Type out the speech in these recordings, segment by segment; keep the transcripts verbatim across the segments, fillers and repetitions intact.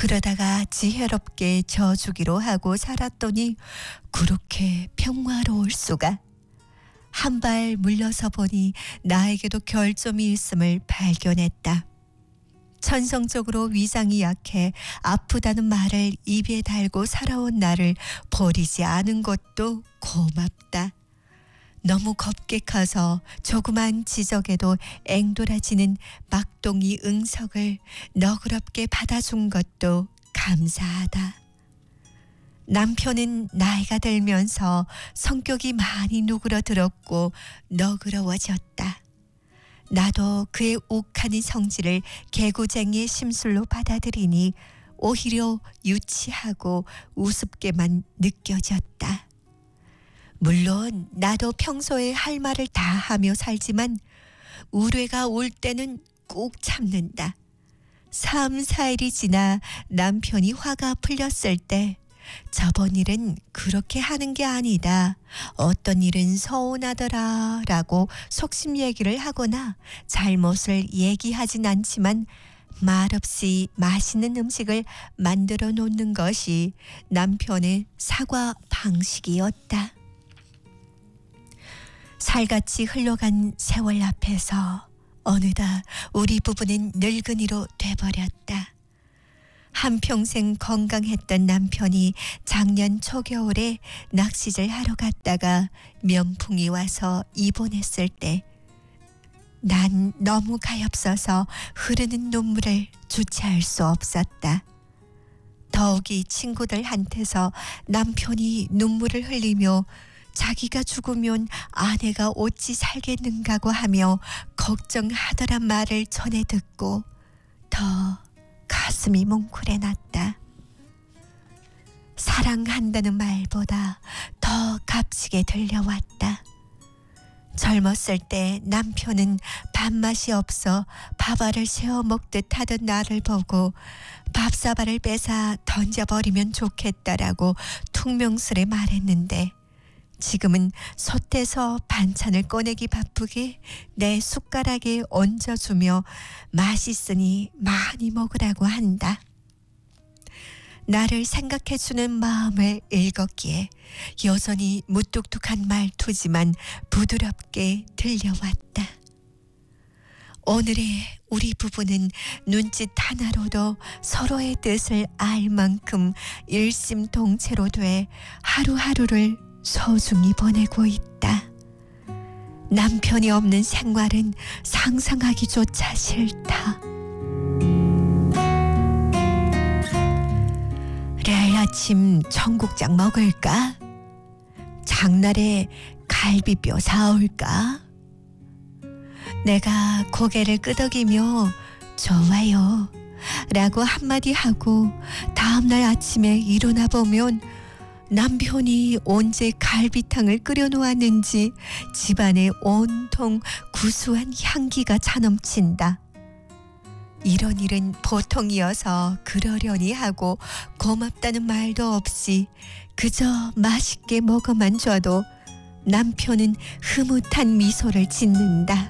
그러다가 지혜롭게 져주기로 하고 살았더니 그렇게 평화로울 수가. 한 발 물러서 보니 나에게도 결점이 있음을 발견했다. 천성적으로 위장이 약해 아프다는 말을 입에 달고 살아온 나를 버리지 않은 것도 고맙다. 너무 겁게 커서 조그만 지적에도 앵돌아지는 막동이 응석을 너그럽게 받아준 것도 감사하다. 남편은 나이가 들면서 성격이 많이 누그러들었고 너그러워졌다. 나도 그의 욱하는 성질을 개구쟁이의 심술로 받아들이니 오히려 유치하고 우습게만 느껴졌다. 물론 나도 평소에 할 말을 다 하며 살지만 우뢰가 올 때는 꾹 참는다. 삼, 사일이 지나 남편이 화가 풀렸을 때 저번 일은 그렇게 하는 게 아니다. 어떤 일은 서운하더라 라고 속심 얘기를 하거나 잘못을 얘기하진 않지만 말없이 맛있는 음식을 만들어 놓는 것이 남편의 사과 방식이었다. 살같이 흘러간 세월 앞에서 어느덧 우리 부부는 늙은이로 돼버렸다. 한평생 건강했던 남편이 작년 초겨울에 낚시질 하러 갔다가 면풍이 와서 입원했을 때 난 너무 가엾어서 흐르는 눈물을 주체할 수 없었다. 더욱이 친구들한테서 남편이 눈물을 흘리며 자기가 죽으면 아내가 어찌 살겠는가고 하며 걱정하더란 말을 전해 듣고 더 가슴이 뭉클해났다. 사랑한다는 말보다 더 값지게 들려왔다. 젊었을 때 남편은 밥맛이 없어 밥알을 세워 먹듯 하던 나를 보고 밥사발을 뺏어 던져버리면 좋겠다라고 퉁명스레 말했는데 지금은 솥에서 반찬을 꺼내기 바쁘게 내 숟가락에 얹어주며 맛있으니 많이 먹으라고 한다. 나를 생각해주는 마음을 읽었기에 여전히 무뚝뚝한 말투지만 부드럽게 들려왔다. 오늘의 우리 부부는 눈짓 하나로도 서로의 뜻을 알 만큼 일심동체로 돼 하루하루를 소중히 보내고 있다. 남편이 없는 생활은 상상하기조차 싫다. 내일 아침 청국장 먹을까? 장날에 갈비뼈 사올까? 내가 고개를 끄덕이며 좋아요 라고 한마디 하고 다음날 아침에 일어나 보면 남편이 언제 갈비탕을 끓여 놓았는지 집안에 온통 구수한 향기가 차넘친다. 이런 일은 보통이어서 그러려니 하고 고맙다는 말도 없이 그저 맛있게 먹어만 줘도 남편은 흐뭇한 미소를 짓는다.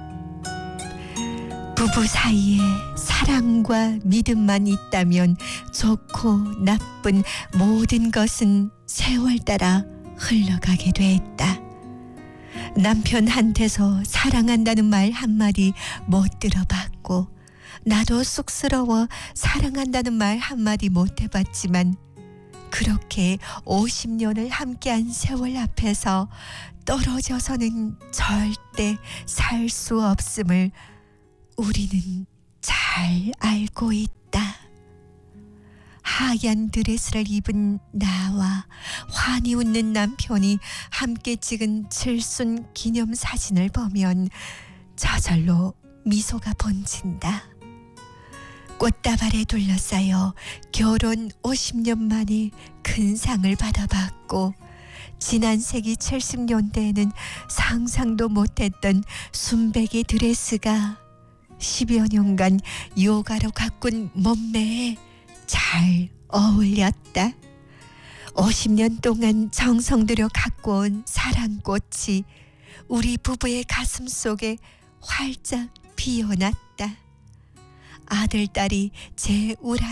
부부 사이에 사랑과 믿음만 있다면 좋고 나쁜 모든 것은 세월 따라 흘러가게 됐다. 남편한테서 사랑한다는 말 한마디 못 들어봤고 나도 쑥스러워 사랑한다는 말 한마디 못 해봤지만 그렇게 오십 년을 함께한 세월 앞에서 떨어져서는 절대 살 수 없음을 우리는 잘 알고 있다. 하얀 드레스를 입은 나와 환히 웃는 남편이 함께 찍은 칠순 기념사진을 보면 저절로 미소가 번진다. 꽃다발에 둘러싸여 결혼 오십 년 만에 큰 상을 받아봤고 지난 세기 칠십 년대에는 상상도 못했던 순백의 드레스가 십여 년간 요가로 가꾼 몸매에 잘 어울렸다. 오십 년 동안 정성 들여 갖고 온 사랑꽃이 우리 부부의 가슴 속에 활짝 피어났다. 아들, 딸이 제 우라